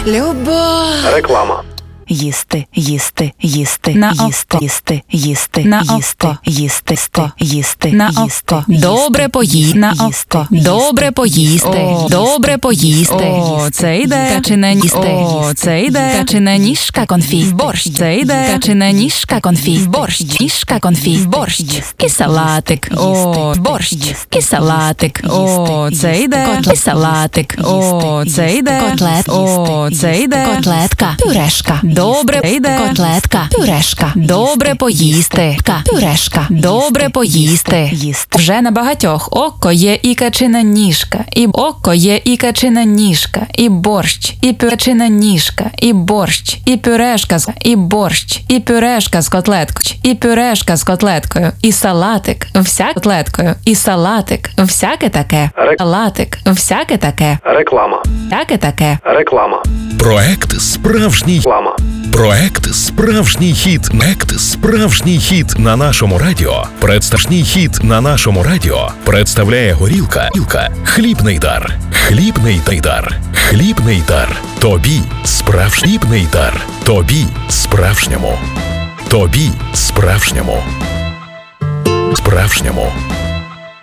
Любов. Реклама. Їсти, їсти, їсти, На їсти, їсти, їсти, На їсти, око. їсти, їсти, На їсти, око. добре поїсти, На їсти, око. добре поїсти, О, добре поїсти. О, це йде. Качина ніжка. О, це йде. Качина ніжка конфі. Борщ. Це йде. Качина ніжка конфі. Борщ. Ніжка конфі. Борщ. І салатик. О, борщ. І салатик. О, це йде. І салатик. О, це йде. Котлет. О, це йде. Котлетка. Пюрешка. Добре йде. котлетка. Пюрешка. Добре поїсти. Пюрешка. Добре поїсти. Вже на багатьох око є і качина ніжка, і око є і качина ніжка, і борщ, і качина ніжка, і борщ, і пюрешка, і борщ, і пюрешка з котлеткою, і пюрешка з котлеткою, і салатик, вся котлеткою, і салатик, всяке таке, салатик, всяке таке, Реклама. всяке таке. Реклама. Проект «Справжній». Реклама. Проект «Справжній хіт». Проект «Справжній хіт» на нашому радіо. Справжній хіт на нашому радіо представляє горілка. Хлібний дар. Хлібний дар. Хлібний дар. Тобі справжній дар. Тобі справжньому. Тобі справжньому. Справжньому.